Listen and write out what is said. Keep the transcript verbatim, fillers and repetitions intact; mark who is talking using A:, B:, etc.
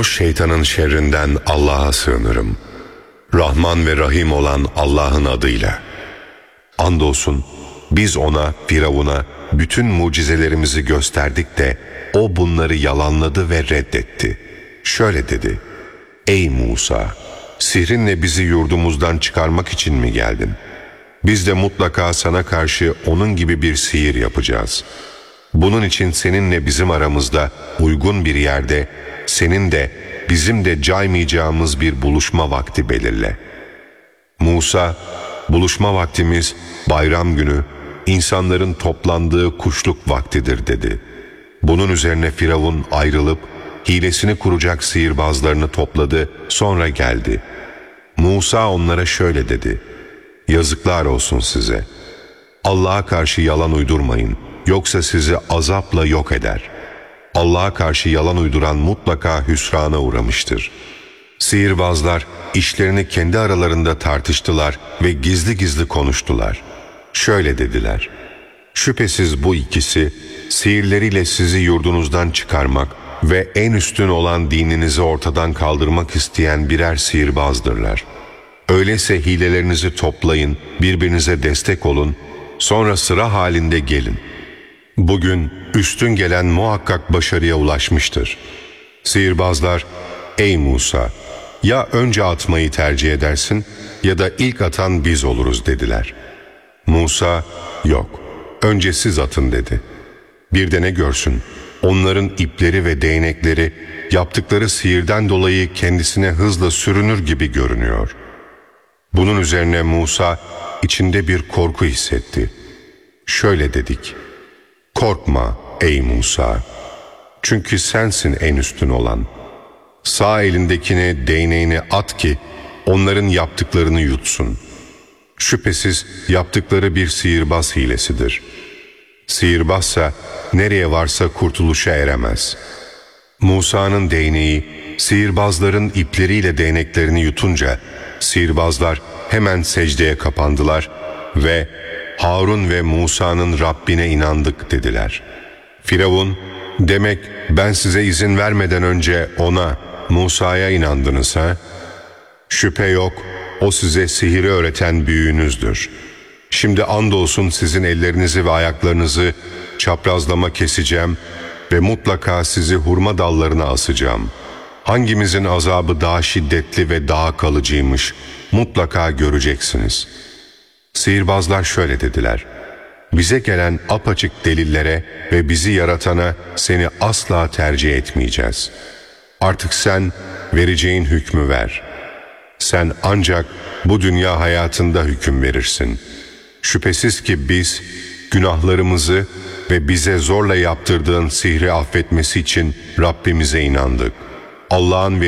A: Sarhoş şeytanın şerrinden Allah'a sığınırım. Rahman ve Rahim olan Allah'ın adıyla. Andolsun biz ona, Firavun'a bütün mucizelerimizi gösterdik de o bunları yalanladı ve reddetti. Şöyle dedi: Ey Musa! Sihrinle bizi yurdumuzdan çıkarmak için mi geldin? Biz de mutlaka sana karşı onun gibi bir sihir yapacağız. Bunun için seninle bizim aramızda uygun bir yerde, senin de bizim de caymayacağımız bir buluşma vakti belirle. Musa, buluşma vaktimiz bayram günü, insanların toplandığı kuşluk vaktidir dedi. Bunun üzerine Firavun ayrılıp hilesini kuracak sihirbazlarını topladı, sonra geldi. Musa onlara şöyle dedi: Yazıklar olsun size. Allah'a karşı yalan uydurmayın, yoksa sizi azapla yok eder. Allah'a karşı yalan uyduran mutlaka hüsrana uğramıştır. Sihirbazlar işlerini kendi aralarında tartıştılar ve gizli gizli konuştular. Şöyle dediler: Şüphesiz bu ikisi sihirleriyle sizi yurdunuzdan çıkarmak ve en üstün olan dininizi ortadan kaldırmak isteyen birer sihirbazdırlar. Öyleyse hilelerinizi toplayın, birbirinize destek olun, sonra sıra halinde gelin. Bugün üstün gelen muhakkak başarıya ulaşmıştır. Sihirbazlar, ey Musa! Ya önce atmayı tercih edersin ya da ilk atan biz oluruz dediler. Musa, yok, önce siz atın dedi. Bir de ne görsün, onların ipleri ve değnekleri yaptıkları sihirden dolayı kendisine hızla sürünür gibi görünüyor. Bunun üzerine Musa içinde bir korku hissetti. Şöyle dedik: Korkma ey Musa! Çünkü sensin en üstün olan. Sağ elindekine, değneğine at ki onların yaptıklarını yutsun. Şüphesiz yaptıkları bir sihirbaz hilesidir. Sihirbazsa nereye varsa kurtuluşa eremez. Musa'nın değneği sihirbazların ipleriyle değneklerini yutunca sihirbazlar hemen secdeye kapandılar ve Harun ve Musa'nın Rabbine inandık dediler. Firavun, demek ben size izin vermeden önce ona, Musa'ya inandınız ha? Şüphe yok, o size sihiri öğreten büyüğünüzdür. Şimdi andolsun sizin ellerinizi ve ayaklarınızı çaprazlama keseceğim ve mutlaka sizi hurma dallarına asacağım. Hangimizin azabı daha şiddetli ve daha kalıcıymış, mutlaka göreceksiniz. Sihirbazlar şöyle dediler: Bize gelen apaçık delillere ve bizi yaratana seni asla tercih etmeyeceğiz. Artık sen vereceğin hükmü ver. Sen ancak bu dünya hayatında hüküm verirsin. Şüphesiz ki biz günahlarımızı ve bize zorla yaptırdığın sihri affetmesi için Rabbimize inandık. Allah'ın